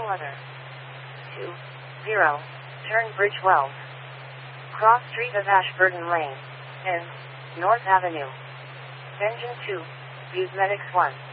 other. 20. Turnbridge Wells. Cross Street of Ashburton Lane. N. North Avenue. Engine 2. Busmedics 1.